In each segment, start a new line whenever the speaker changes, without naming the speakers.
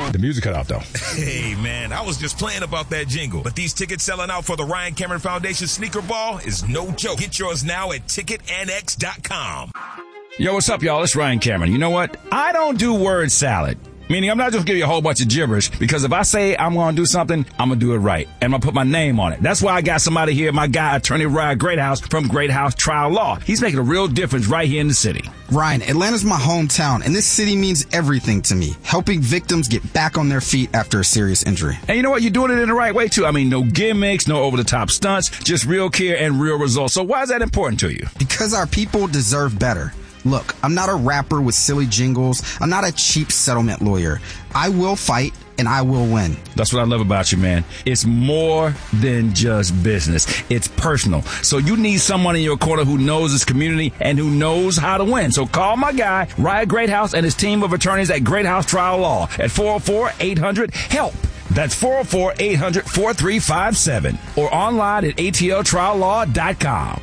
The music cut out, though.
Hey, man, I was just playing about that jingle. But these tickets selling out for the Ryan Cameron Foundation Sneaker Ball is no joke. Get yours now at ticketnx.com.
Yo, what's up, y'all? It's Ryan Cameron. You know what? I don't do word salad. Meaning I'm not just giving you a whole bunch of gibberish, because if I say I'm going to do something, I'm going to do it right. And I'm going to put my name on it. That's why I got somebody here, my guy, Attorney Ryan Greathouse from Greathouse Trial Law. He's making a real difference right here in the city.
Ryan, Atlanta's my hometown, and this city means everything to me. Helping victims get back on their feet after a serious injury.
And you know what? You're doing it in the right way, too. I mean, no gimmicks, no over-the-top stunts, just real care and real results. So why is that important to you?
Because our people deserve better. Look, I'm not a rapper with silly jingles. I'm not a cheap settlement lawyer. I will fight, and I will win.
That's what I love about you, man. It's more than just business. It's personal. So you need someone in your corner who knows this community and who knows how to win. So call my guy, Ryan Greathouse, and his team of attorneys at Greathouse Trial Law at 404-800-HELP. That's 404-800-4357. Or online at atltriallaw.com.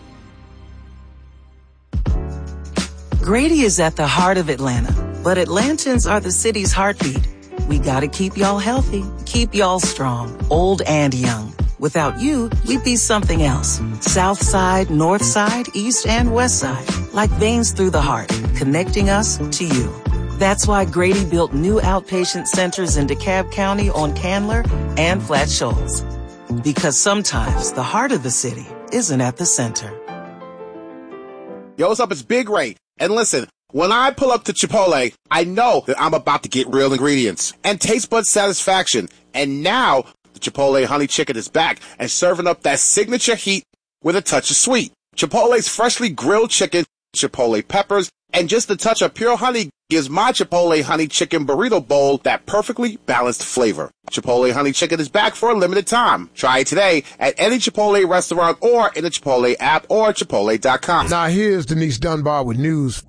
Grady is at the heart of Atlanta, but Atlantans are the city's heartbeat. We gotta keep y'all healthy, keep y'all strong, old and young. Without you, we'd be something else. South side, north side, east and west side. Like veins through the heart, connecting us to you. That's why Grady built new outpatient centers in DeKalb County on Candler and Flat Shoals. Because sometimes the heart of the city isn't at the center.
Yo, what's up? It's Big Ray. And listen, when I pull up to Chipotle, I know that I'm about to get real ingredients and taste bud satisfaction. And now the Chipotle honey chicken is back and serving up that signature heat with a touch of sweet. Chipotle's freshly grilled chicken, Chipotle peppers, and just a touch of pure honey gives my Chipotle honey chicken burrito bowl that perfectly balanced flavor. Chipotle honey chicken is back for a limited time. Try it today at any Chipotle restaurant or in the Chipotle app or Chipotle.com.
Now here's Denise Dunbar with news.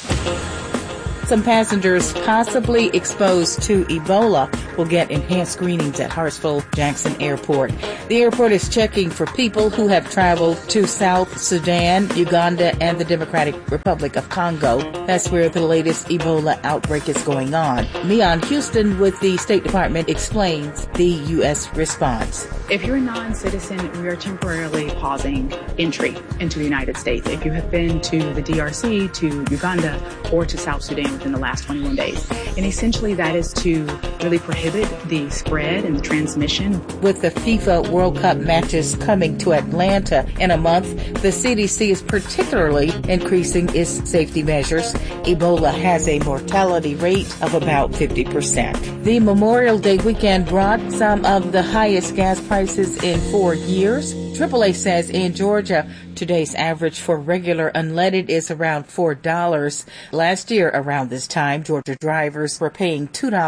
Some passengers possibly exposed to Ebola will get enhanced screenings at Hartsfield-Jackson Airport. The airport is checking for people who have traveled to South Sudan, Uganda, and the Democratic Republic of Congo. That's where the latest Ebola outbreak is going on. Leon Houston with the State Department explains the U.S. response.
If you're a non-citizen, we are temporarily pausing entry into the United States. If you have been to the DRC, to Uganda, or to South Sudan within the last 21 days. And essentially that is to really prohibit the spread and the transmission.
With the FIFA World Cup matches coming to Atlanta in a month, the CDC is particularly increasing its safety measures. Ebola has a mortality rate of about 50%. The Memorial Day weekend brought some of the highest gas prices in 4 years. AAA says in Georgia, today's average for regular unleaded is around $4. Last year, around this time, Georgia drivers were paying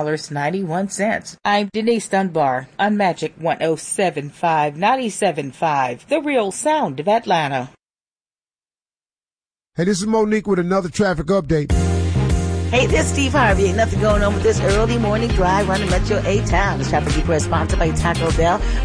$2.91. I'm Denise Dunbar on Magic 107.5, 97.5, the real sound of Atlanta.
Hey, this is Monique with another traffic update.
Hey, this is Steve Harvey. Ain't nothing going on with this early morning drive running Metro 8 Town. This traffic report is sponsored by Taco Bell.